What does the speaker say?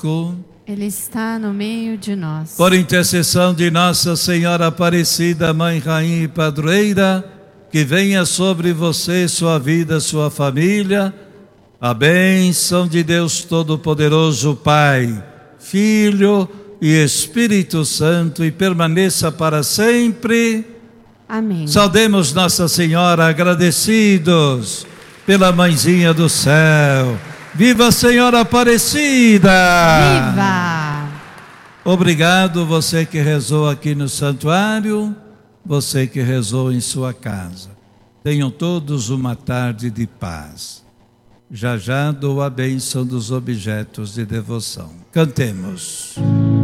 conosco. Ele está no meio de nós. Por intercessão de Nossa Senhora Aparecida, Mãe, Rainha e Padroeira, que venha sobre você, sua vida, sua família, a bênção de Deus Todo-Poderoso, Pai, Filho e Espírito Santo, e permaneça para sempre. Amém. Saudemos Nossa Senhora agradecidos pela Mãezinha do Céu. Viva a Senhora Aparecida! Viva! Obrigado você que rezou aqui no santuário, você que rezou em sua casa. Tenham todos uma tarde de paz. Já já dou a bênção dos objetos de devoção. Cantemos.